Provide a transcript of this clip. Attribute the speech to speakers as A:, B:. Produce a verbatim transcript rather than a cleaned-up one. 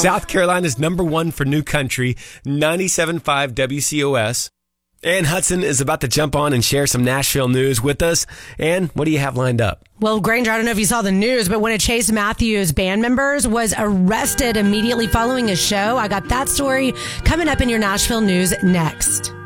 A: South Carolina's number one for new country, ninety-seven point five W C O S. Ann Hudson is about to jump on and share some Nashville news with us. Ann, what do you have lined up?
B: Well, Granger, I don't know if you saw the news, but one of Chase Matthews' band members was arrested immediately following his show. I got that story coming up in your Nashville news next.